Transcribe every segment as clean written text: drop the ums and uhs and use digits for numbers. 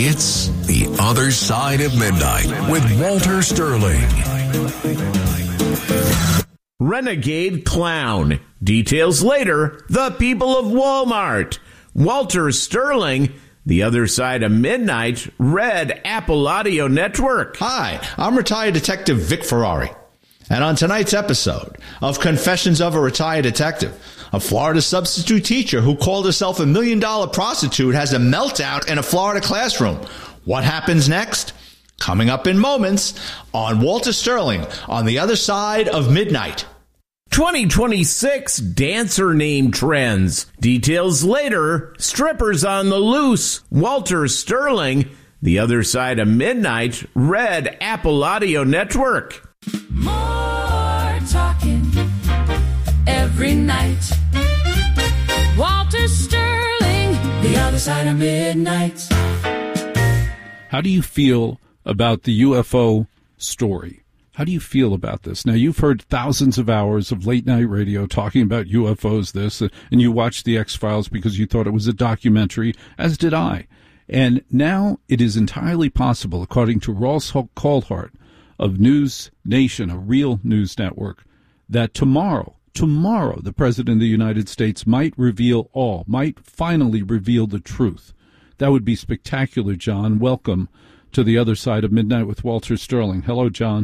It's The Other Side of Midnight with Walter Sterling. Renegade clown. Details later. The people of Walmart. Walter Sterling. The Other Side of Midnight. Red Apple Audio Network. Hi, I'm retired Detective Vic Ferrari. And on tonight's episode of Confessions of a Retired Detective, a Florida substitute teacher who called herself a $1 million prostitute has a meltdown in a Florida classroom. What happens next? Coming up in moments on Walter Sterling on The Other Side of Midnight. 2026 dancer name trends. Details later. Strippers on the loose. Walter Sterling. The Other Side of Midnight. Red Apple Audio Network. More talking every night. Walter Sterling, The Other Side of Midnight. How do you feel about the UFO story? How do you feel about this? Now, you've heard thousands of hours of late-night radio talking about UFOs, and you watched The X-Files because you thought it was a documentary, as did I. And now it is entirely possible, according to Ross Coulthart of News Nation, a real news network, that tomorrow, the President of the United States might finally reveal the truth. That would be spectacular, John. Welcome to The Other Side of Midnight with Walter Sterling. Hello, John.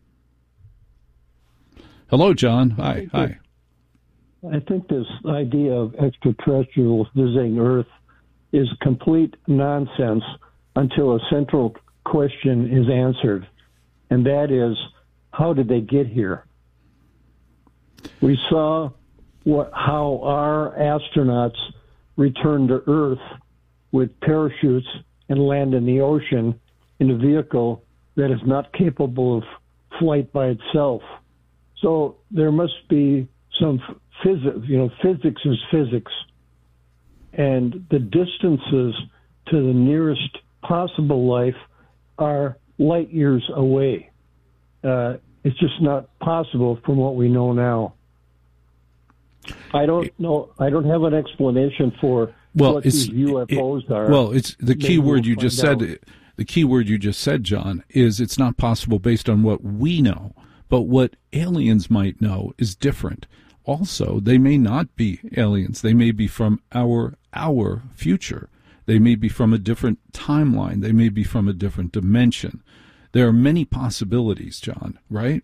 Hello, John. Hi. I think this idea of extraterrestrials visiting Earth is complete nonsense until a central question is answered, and that is, how did they get here? We saw how our astronauts returned to Earth with parachutes and land in the ocean in a vehicle that is not capable of flight by itself. So there must be some physics. Physics is physics. And the distances to the nearest possible life are light years away. It's just not possible from what we know now. I don't know. I don't have an explanation for what these UFOs are. Well, it's the key word you just said. The key word you just said, John, is it's not possible based on what we know. But what aliens might know is different. Also, they may not be aliens. They may be from our future. They may be from a different timeline. They may be from a different dimension. There are many possibilities, John, right?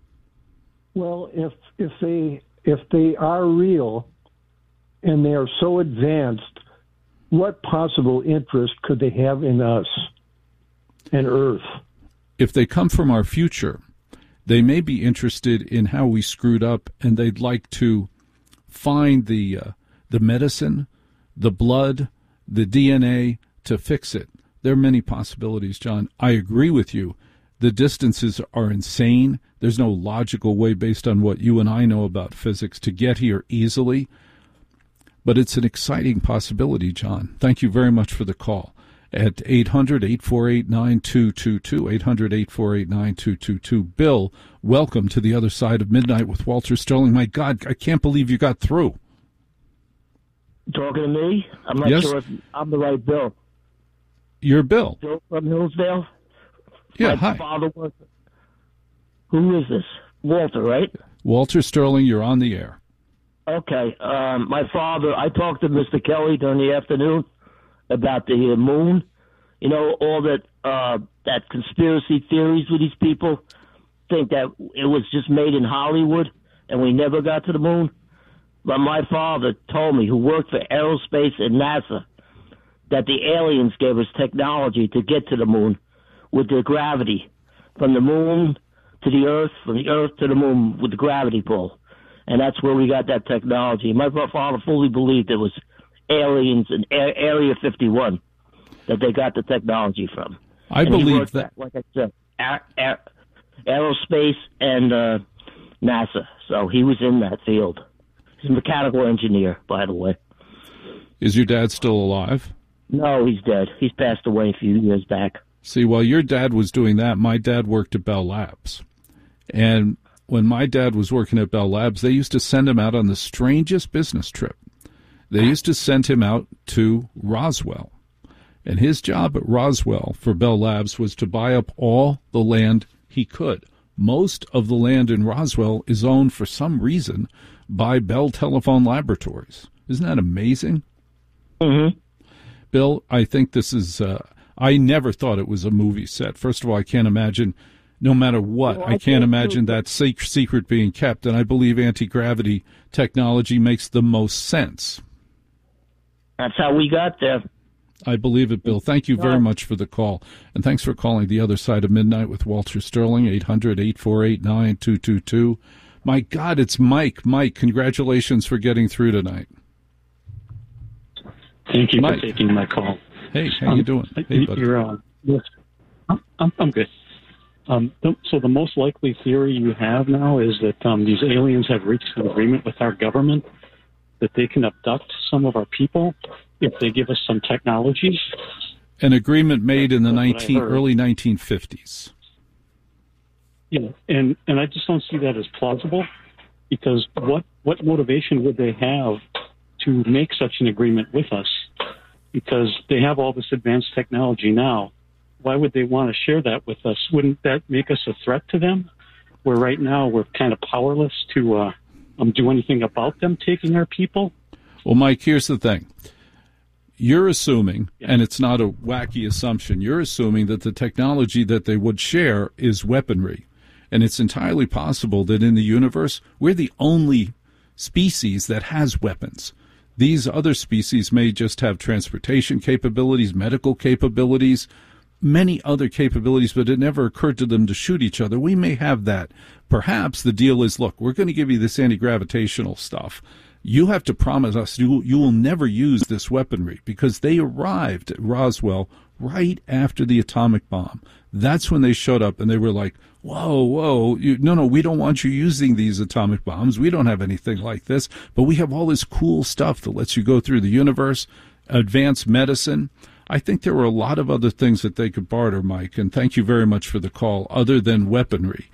Well, if they are real and they are so advanced, what possible interest could they have in us and Earth? If they come from our future, they may be interested in how we screwed up, and they'd like to find the medicine, the blood, the DNA to fix it. There are many possibilities, John. I agree with you. The distances are insane. There's no logical way, based on what you and I know about physics, to get here easily. But it's an exciting possibility, John. Thank you very much for the call. At 800-848-9222, 800-848-9222. Bill, welcome to The Other Side of Midnight with Walter Sterling. My God, I can't believe you got through. Talking to me? I'm not sure if I'm the right Bill. You're Bill. Bill from Hillsdale? Yeah, My hi. father was... Who is this? Walter, right? Walter Sterling, you're on the air. Okay. My father, I talked to Mr. Kelly during the afternoon about the moon. You know, all that conspiracy theories with these people think that it was just made in Hollywood and we never got to the moon. But my father told me, who worked for aerospace and NASA, that the aliens gave us technology to get to the moon with the gravity, from the moon to the Earth, from the Earth to the moon with the gravity pull. And that's where we got that technology. My father fully believed it was aliens in Area 51 that they got the technology from. I believe that. Like I said, aerospace and NASA. So he was in that field. He's a mechanical engineer, by the way. Is your dad still alive? No, he's dead. He's passed away a few years back. See, while your dad was doing that, my dad worked at Bell Labs. And when my dad was working at Bell Labs, they used to send him out on the strangest business trip. They used to send him out to Roswell. And his job at Roswell for Bell Labs was to buy up all the land he could. Most of the land in Roswell is owned for some reason by Bell Telephone Laboratories. Isn't that amazing? Mm-hmm. Bill, I think this is, I never thought it was a movie set. First of all, I can't imagine, no matter what, Well, I can't imagine that secret being kept. And I believe anti-gravity technology makes the most sense. That's how we got there. I believe it, Bill. Thank you very much for the call. And thanks for calling The Other Side of Midnight with Walter Sterling, 800-848-9222. My God, it's Mike. Mike, congratulations for getting through tonight. Thank you Mike. for taking my call. Hey, how you doing? Hey, buddy. Yes, I'm good. So the most likely theory you have now is that these aliens have reached an agreement with our government that they can abduct some of our people if they give us some technology. An agreement made in the That's early 1950s. Yeah, and I just don't see that as plausible, because what motivation would they have to make such an agreement with us? Because they have all this advanced technology now. Why would they want to share that with us? Wouldn't that make us a threat to them? Where right now we're kind of powerless to do anything about them taking our people? Well, Mike, here's the thing. You're assuming, and it's not a wacky assumption, you're assuming that the technology that they would share is weaponry. And it's entirely possible that in the universe, we're the only species that has weapons. These other species may just have transportation capabilities, medical capabilities, many other capabilities, but it never occurred to them to shoot each other. We may have that. Perhaps the deal is, look, we're going to give you this anti-gravitational stuff. You have to promise us you will never use this weaponry, because they arrived at Roswell right after the atomic bomb. That's when they showed up, and they were like, whoa, no, we don't want you using these atomic bombs. We don't have anything like this, but we have all this cool stuff that lets you go through the universe, advanced medicine. I think there were a lot of other things that they could barter, Mike, and thank you very much for the call, other than weaponry.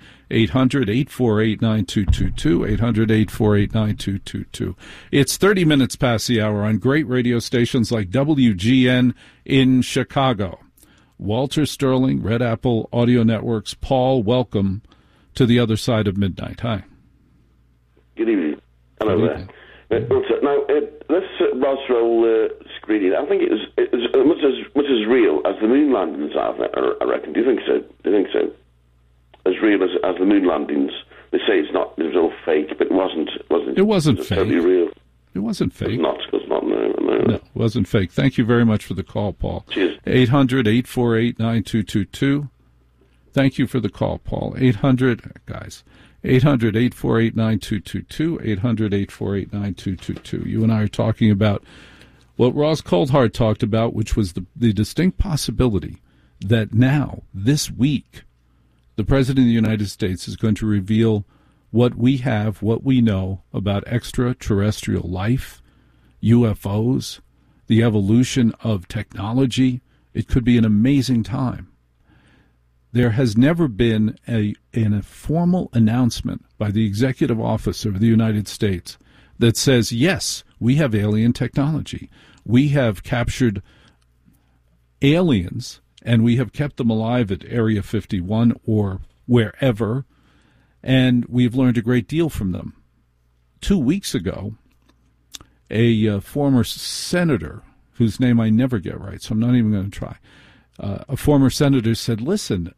800-848-9222, 800-848-9222. It's 30 minutes past the hour on great radio stations like WGN in Chicago. Walter Sterling, Red Apple Audio Networks. Paul, welcome to The Other Side of Midnight. Hi. Good evening. Hello there. Now, this Roswell screening, I think it is much as real as the moon landings are, I reckon. Do you think so? As real as the moon landings. They say it was all fake, but it wasn't. It wasn't fake. Totally real. It wasn't fake. No, it wasn't fake. Thank you very much for the call, Paul. Cheers. 800-848-9222. Thank you for the call, Paul. 800-848-9222, 800-848-9222. You and I are talking about what Ross Coulthart talked about, which was the distinct possibility that now, this week, the President of the United States is going to reveal what we have, what we know about extraterrestrial life, UFOs, the evolution of technology. It could be an amazing time. There has never been a formal announcement by the executive officer of the United States that says, yes, we have alien technology. We have captured aliens, and we have kept them alive at Area 51 or wherever, and we've learned a great deal from them. 2 weeks ago, a former senator, whose name I never get right, so I'm not even going to try, a former senator said, an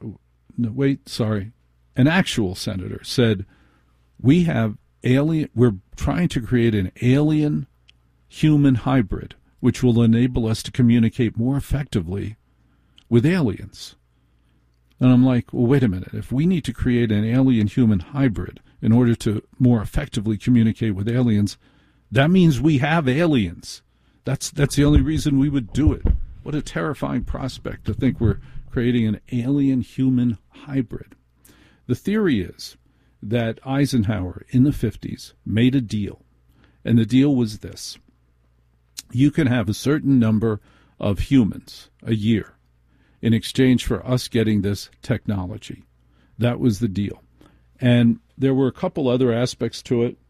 actual senator said, we're trying to create an alien-human hybrid, which will enable us to communicate more effectively with aliens. And I'm like, well, wait a minute. If we need to create an alien-human hybrid in order to more effectively communicate with aliens, that means we have aliens. That's the only reason we would do it. What a terrifying prospect to think we're creating an alien-human hybrid. The theory is that Eisenhower in the 50s made a deal, and the deal was this. You can have a certain number of humans a year in exchange for us getting this technology. That was the deal. And there were a couple other aspects to it.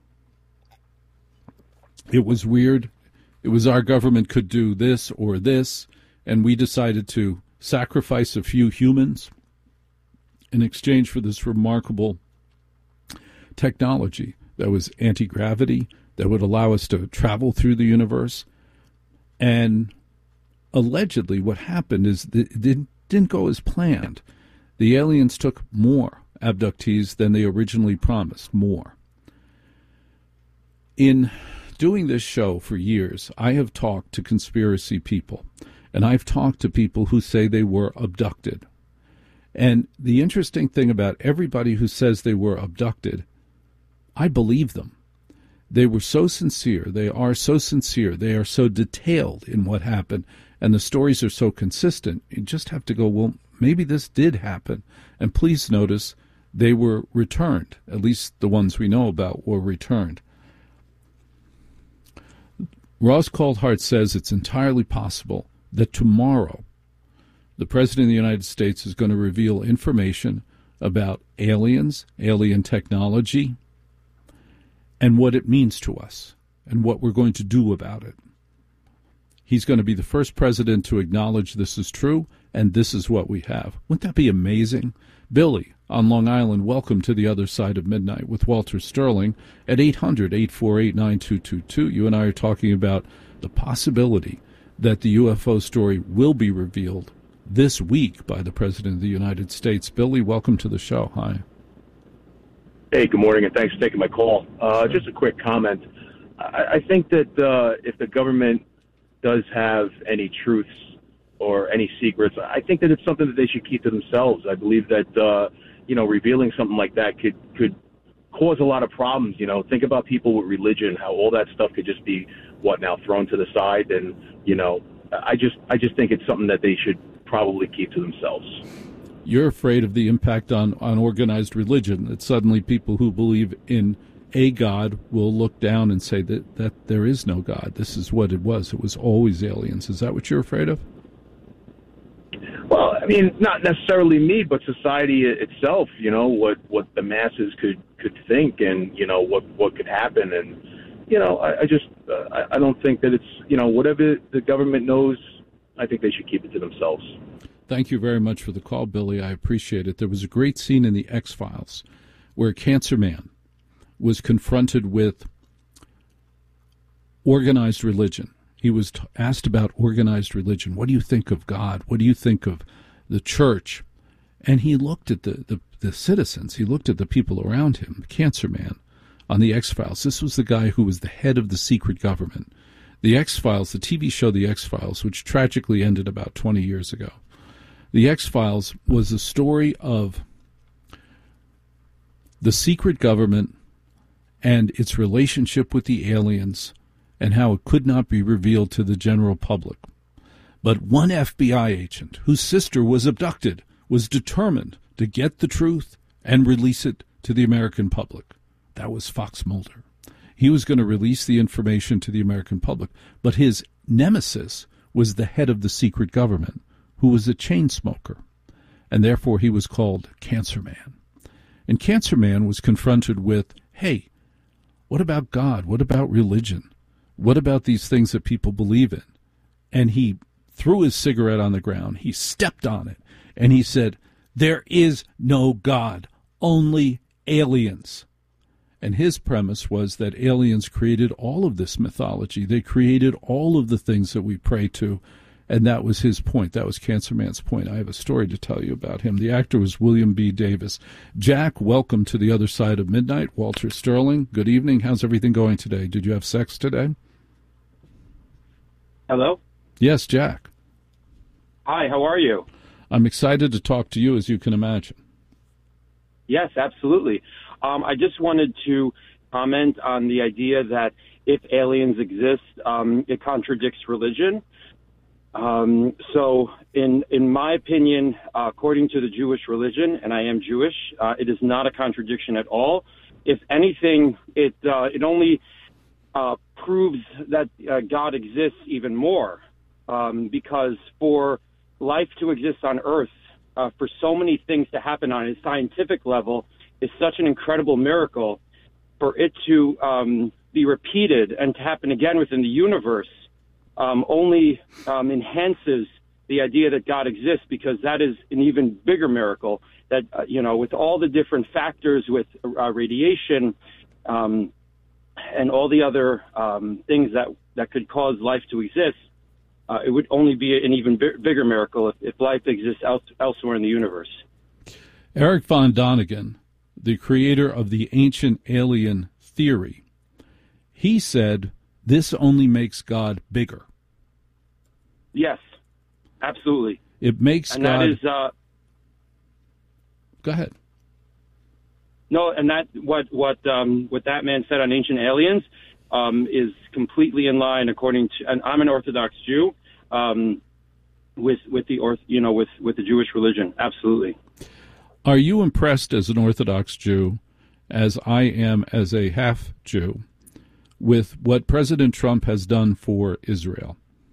It was weird. It was our government could do this or this, and we decided to sacrifice a few humans in exchange for this remarkable technology that was anti-gravity, that would allow us to travel through the universe. And allegedly what happened is that it didn't go as planned. The aliens took more abductees than they originally promised, more. In doing this show for years, I have talked to conspiracy people, and I've talked to people who say they were abducted. And the interesting thing about everybody who says they were abducted, I believe them. They were so sincere. They are so sincere. They are so detailed in what happened, and the stories are so consistent. You just have to go, well, maybe this did happen. And please notice they were returned. At least the ones we know about were returned. Ross Coulthart says it's entirely possible that tomorrow the President of the United States is going to reveal information about aliens, alien technology, and what it means to us and what we're going to do about it. He's going to be the first president to acknowledge this is true, and this is what we have. Wouldn't that be amazing? Billy on Long Island, welcome to the other side of midnight with Walter Sterling at 800-848-9222. You and I are talking about the possibility that the UFO story will be revealed this week by the President of the United States. Billy, welcome to the show. Hi. Hey, good morning, and thanks for taking my call. Just a quick comment. I think that if the government does have any truths or any secrets, I think that it's something that they should keep to themselves. I believe that, revealing something like that could cause a lot of problems. Think about people with religion, how all that stuff could just be, thrown to the side. And, I just think it's something that they should probably keep to themselves. You're afraid of the impact on organized religion, that suddenly people who believe in a God will look down and say that there is no God. This is what it was. It was always aliens. Is that what you're afraid of? Well, I mean, not necessarily me, but society itself, what the masses could think and, what could happen. And, I don't think that it's, whatever the government knows, I think they should keep it to themselves. Thank you very much for the call, Billy. I appreciate it. There was a great scene in the X-Files where Cancer Man was confronted with organized religion. He was asked about organized religion. What do you think of God? What do you think of the church? And he looked at the citizens. He looked at the people around him, Cancer Man, on the X-Files. This was the guy who was the head of the secret government. The X-Files, the TV show The X-Files, which tragically ended about 20 years ago. The X-Files was a story of the secret government and its relationship with the aliens and how it could not be revealed to the general public. But one FBI agent, whose sister was abducted, was determined to get the truth and release it to the American public. That was Fox Mulder. He was going to release the information to the American public, but his nemesis was the head of the secret government, who was a chain smoker, and therefore he was called Cancer Man. And Cancer Man was confronted with, hey, what about God? What about religion? What about these things that people believe in? And he threw his cigarette on the ground. He stepped on it, and he said, there is no God, only aliens. And his premise was that aliens created all of this mythology. They created all of the things that we pray to. And that was his point. That was Cancer Man's point. I have a story to tell you about him. The actor was William B. Davis. Jack, welcome to the other side of midnight. Walter Sterling, good evening. How's everything going today? Did you have sex today? Hello? Yes, Jack. Hi, how are you? I'm excited to talk to you, as you can imagine. Yes, absolutely. I just wanted to comment on the idea that if aliens exist, it contradicts religion. So in my opinion, according to the Jewish religion, and I am Jewish, it is not a contradiction at all. If anything, it only proves that God exists even more, because for life to exist on Earth, for so many things to happen on a scientific level, is such an incredible miracle. For it to be repeated and to happen again within the universe only enhances the idea that God exists, because that is an even bigger miracle. That with all the different factors, with radiation and all the other things that could cause life to exist, it would only be an even bigger miracle if life exists elsewhere in the universe. Eric von Däniken, the creator of the ancient alien theory, he said this only makes God bigger. Yes, absolutely. It makes and God... that is, Go ahead. No, and that what that man said on ancient aliens is completely in line, according to. And I'm an Orthodox Jew, with the Jewish religion. Absolutely. Are you impressed as an Orthodox Jew, as I am as a half Jew, with what President Trump has done for Israel?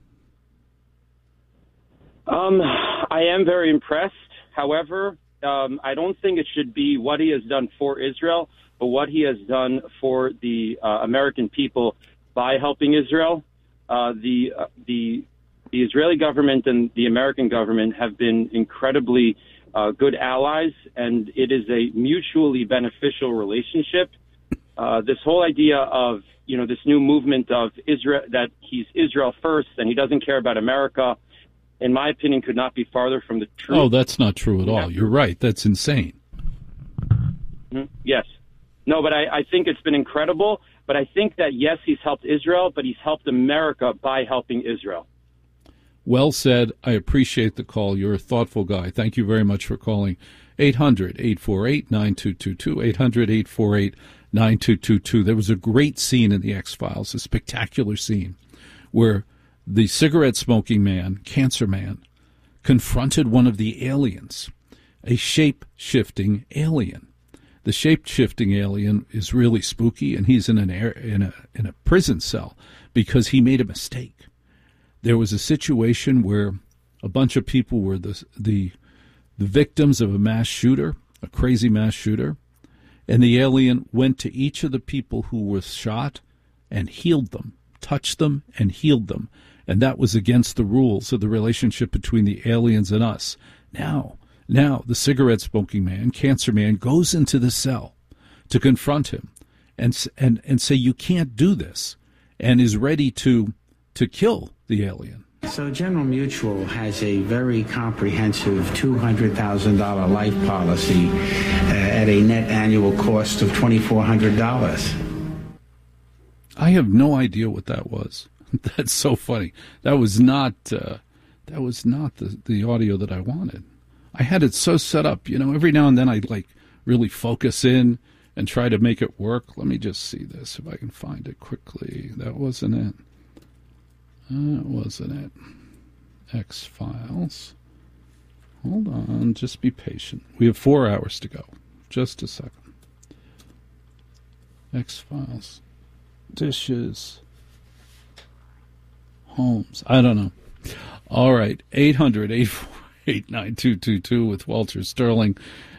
I am very impressed. However, I don't think it should be what he has done for Israel, but what he has done for the American people by helping Israel. The Israeli government and the American government have been incredibly good allies, and it is a mutually beneficial relationship. This whole idea of this new movement of Israel, that he's Israel first and he doesn't care about America, in my opinion, could not be farther from the truth. Oh, that's not true at all. You're right. That's insane. Mm-hmm. Yes. No, but I think it's been incredible. But I think that, yes, he's helped Israel, but he's helped America by helping Israel. Well said. I appreciate the call. You're a thoughtful guy. Thank you very much for calling. 800-848-9222, 800-848-9222. There was a great scene in The X-Files, a spectacular scene, where the cigarette-smoking man, Cancer Man, confronted one of the aliens, a shape-shifting alien. The shape-shifting alien is really spooky, and he's in a prison cell because he made a mistake. There was a situation where a bunch of people were the victims of a mass shooter, a crazy mass shooter, and the alien went to each of the people who were shot and healed them, touched them and healed them. And that was against the rules of the relationship between the aliens and us. Now, the cigarette-smoking man, Cancer Man, goes into the cell to confront him and say, you can't do this, and is ready to kill the alien. So General Mutual has a very comprehensive $200,000 life policy at a net annual cost of $2,400. I have no idea what that was. That's so funny. That was not the audio that I wanted. I had it so set up, every now and then I'd really focus in and try to make it work. Let me just see this, if I can find it quickly. That wasn't it. That wasn't it. X-Files. Hold on, just be patient. We have 4 hours to go. Just a second. X-Files. Dishes. Homes. I don't know. All right. 800-848-9222 with Walter Sterling.